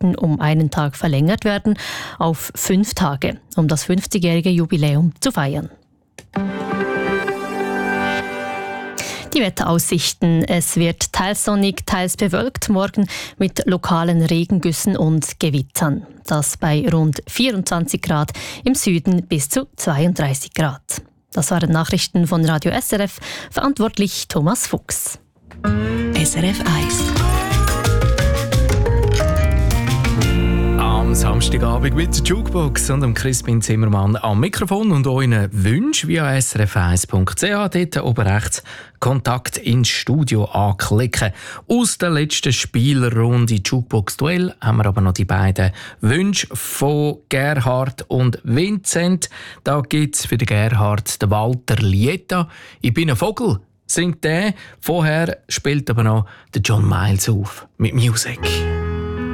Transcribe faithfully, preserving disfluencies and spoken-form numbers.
werden um einen Tag verlängert werden auf fünf Tage, um das fünfzigjährige Jubiläum zu feiern. Die Wetteraussichten. Es wird teils sonnig, teils bewölkt, morgen mit lokalen Regengüssen und Gewittern. Das bei rund vierundzwanzig Grad, im Süden bis zu zweiunddreißig Grad. Das waren Nachrichten von Radio S R F, verantwortlich Thomas Fuchs. S R F eins. Am Samstagabend mit der Jukebox und dem Crispin Zimmermann am Mikrofon und euren Wünschen via s r f eins punkt c h. Dort oben rechts Kontakt ins Studio anklicken. Aus der letzten Spielrunde Jukebox-Duell haben wir aber noch die beiden Wünsche von Gerhard und Vincent. Da gibt es für den Gerhard den Walter Lieta. «Ich bin ein Vogel», singt der. Vorher spielt aber noch der John Miles auf mit Music.